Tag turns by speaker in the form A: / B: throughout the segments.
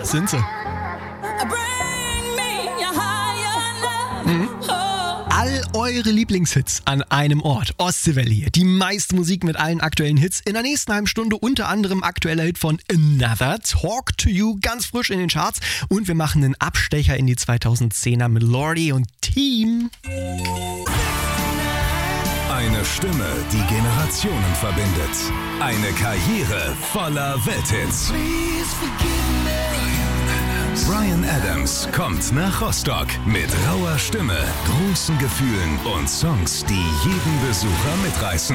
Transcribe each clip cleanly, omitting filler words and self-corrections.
A: Das sind sie. All eure Lieblingshits an einem Ort. Ostseewelle hier. Die meiste Musik mit allen aktuellen Hits. In der nächsten halben Stunde unter anderem aktueller Hit von Another, Talk to You, ganz frisch in den Charts. Und wir machen einen Abstecher in die 2010er mit Lordi und Team.
B: Eine Stimme, die Generationen verbindet. Eine Karriere voller Welthits. Bryan Adams kommt nach Rostock mit rauer Stimme, großen Gefühlen und Songs, die jeden Besucher mitreißen.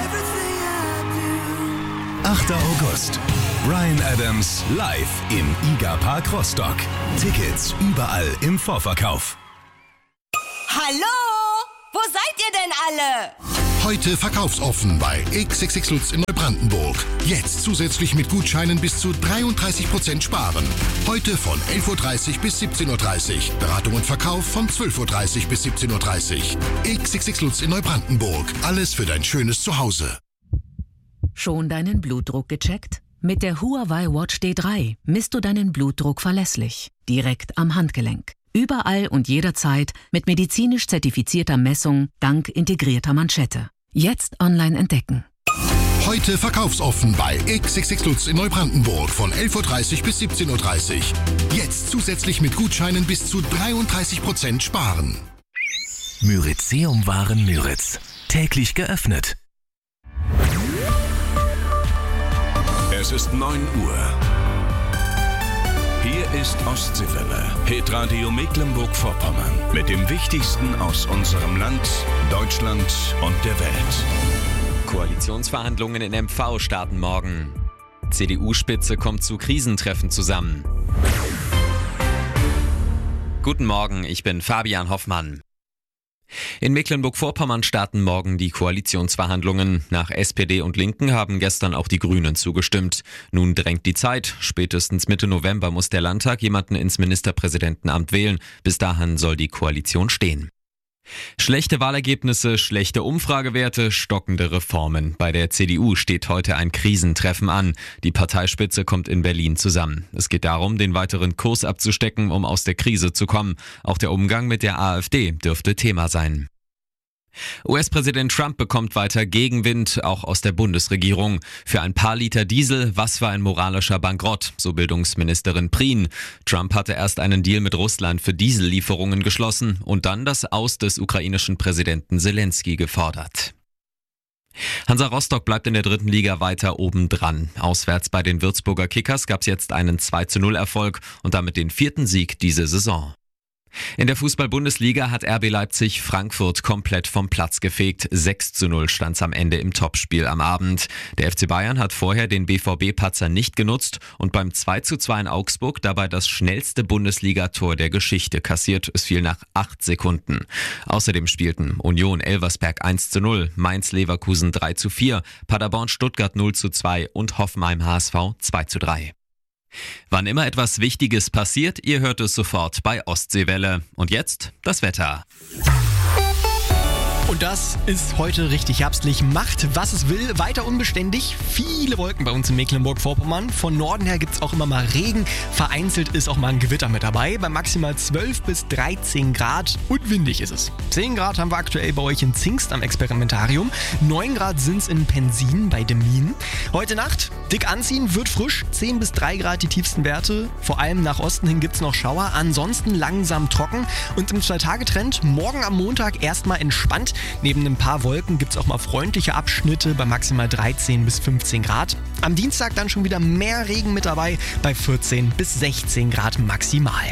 B: 8. August. Bryan Adams live im IGA-Park Rostock. Tickets überall im Vorverkauf.
C: Hallo? Wo seid ihr denn alle?
D: Heute verkaufsoffen bei XXX Lutz in Neubrandenburg. Jetzt zusätzlich mit Gutscheinen bis zu 33% sparen. Heute von 11.30 Uhr bis 17.30 Uhr. Beratung und Verkauf von 12.30 Uhr bis 17.30 Uhr. XXX Lutz in Neubrandenburg. Alles für dein schönes Zuhause.
E: Schon deinen Blutdruck gecheckt? Mit der Huawei Watch D3 misst du deinen Blutdruck verlässlich. Direkt am Handgelenk. Überall und jederzeit mit medizinisch zertifizierter Messung dank integrierter Manschette. Jetzt online entdecken.
D: Heute verkaufsoffen bei XXX Lutz in Neubrandenburg von 11.30 Uhr bis 17.30 Uhr. Jetzt zusätzlich mit Gutscheinen bis zu 33% sparen.
B: Myrizeum-Waren Müritz. Täglich geöffnet. Es ist 9 Uhr. Hier ist Ostseewelle, Hitradio Mecklenburg-Vorpommern. Mit dem Wichtigsten aus unserem Land, Deutschland und der Welt.
F: Koalitionsverhandlungen in MV starten morgen. CDU-Spitze kommt zu Krisentreffen zusammen. Guten Morgen, ich bin Fabian Hoffmann. In Mecklenburg-Vorpommern starten morgen die Koalitionsverhandlungen. Nach SPD und Linken haben gestern auch die Grünen zugestimmt. Nun drängt die Zeit. Spätestens Mitte November muss der Landtag jemanden ins Ministerpräsidentenamt wählen. Bis dahin soll die Koalition stehen. Schlechte Wahlergebnisse, schlechte Umfragewerte, stockende Reformen. Bei der CDU steht heute ein Krisentreffen an. Die Parteispitze kommt in Berlin zusammen. Es geht darum, den weiteren Kurs abzustecken, um aus der Krise zu kommen. Auch der Umgang mit der AfD dürfte Thema sein. US-Präsident Trump bekommt weiter Gegenwind, auch aus der Bundesregierung. Für ein paar Liter Diesel, was für ein moralischer Bankrott, so Bildungsministerin Prien. Trump hatte erst einen Deal mit Russland für Diesellieferungen geschlossen und dann das Aus des ukrainischen Präsidenten Zelensky gefordert. Hansa Rostock bleibt in der 3. Liga weiter oben dran. Auswärts bei den Würzburger Kickers gab es jetzt einen 2:0-Erfolg und damit den 4. Sieg diese Saison. In der Fußball-Bundesliga hat RB Leipzig Frankfurt komplett vom Platz gefegt. 6:0 stand's am Ende im Topspiel am Abend. Der FC Bayern hat vorher den BVB-Patzer nicht genutzt und beim 2:2 in Augsburg dabei das schnellste Bundesligator der Geschichte kassiert. Es fiel nach 8 Sekunden. Außerdem spielten Union Elversberg 1:0, Mainz Leverkusen 3:4, Paderborn Stuttgart 0:2 und Hoffenheim HSV 2:3. Wann immer etwas Wichtiges passiert, ihr hört es sofort bei Ostseewelle. Und jetzt das Wetter.
A: Und das ist heute richtig herbstlich. Macht, was es will. Weiter unbeständig. Viele Wolken bei uns in Mecklenburg-Vorpommern. Von Norden her gibt es auch immer mal Regen. Vereinzelt ist auch mal ein Gewitter mit dabei. Bei maximal 12 bis 13 Grad. Und windig ist es. 10 Grad haben wir aktuell bei euch in Zingst am Experimentarium. 9 Grad sind es in Pensin bei Demmin. Heute Nacht dick anziehen, wird frisch. 10 bis 3 Grad die tiefsten Werte. Vor allem nach Osten hin gibt es noch Schauer. Ansonsten langsam trocken. Und im 2-Tage-Trend morgen am Montag erstmal entspannt. Neben ein paar Wolken gibt es auch mal freundliche Abschnitte bei maximal 13 bis 15 Grad. Am Dienstag dann schon wieder mehr Regen mit dabei bei 14 bis 16 Grad maximal.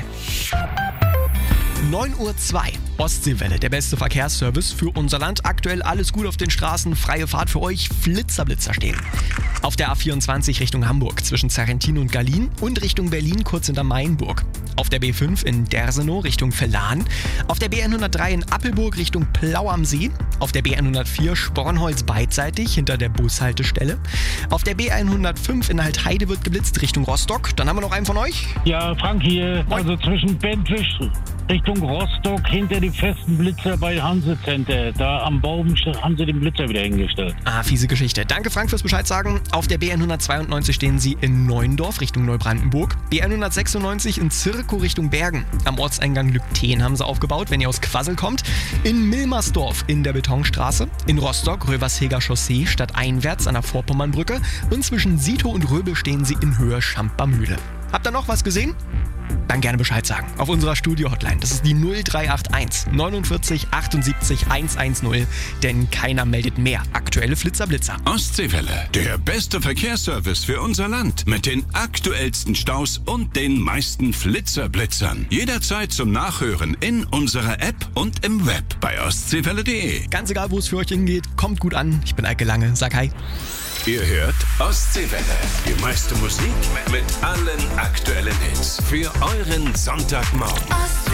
A: 9:02 Uhr, Ostseewelle, der beste Verkehrsservice für unser Land. Aktuell alles gut auf den Straßen, freie Fahrt für euch, Blitzer stehen. Auf der A24 Richtung Hamburg zwischen Sarrentin und Gallien und Richtung Berlin kurz hinter Mainburg. Auf der B5 in Dersenow Richtung Vellan. Auf der B103 in Appelburg Richtung Plau am See. Auf der B104 Spornholz beidseitig hinter der Bushaltestelle. Auf der B105 in Altheide wird geblitzt Richtung Rostock. Dann haben wir noch einen von euch.
G: Ja, Frank hier.
A: Moin.
G: Also zwischen Bentwisch Richtung Rostock, hinter die festen Blitzer bei Hanse Center. Da am Baum haben sie den Blitzer wieder hingestellt.
A: Ah, fiese Geschichte. Danke Frank fürs Bescheid sagen. Auf der BN 192 stehen Sie in Neuendorf Richtung Neubrandenburg. BN 196 in Zirkow Richtung Bergen. Am Ortseingang Lübten haben sie aufgebaut, wenn ihr aus Quassel kommt. In Milmersdorf in der Betonstraße. In Rostock Röversheger Chaussee stadteinwärts an der Vorpommernbrücke. Und zwischen Sito und Röbel stehen Sie in Höhe Schampermühle. Habt ihr noch was gesehen? Dann gerne Bescheid sagen. Auf unserer Studio-Hotline. Das ist die 0381 49 78 110. Denn keiner meldet mehr aktuelle Flitzer-Blitzer.
H: Ostseewelle, der beste Verkehrsservice für unser Land. Mit den aktuellsten Staus und den meisten Flitzer-Blitzern. Jederzeit zum Nachhören in unserer App und im Web bei ostseewelle.de.
A: Ganz egal, wo es für euch hingeht, kommt gut an. Ich bin Eike Lange. Sag hi.
H: Ihr hört Ostseewelle. Die meiste Musik mit allen aktuellen Hits. Für euren Sonntagmorgen.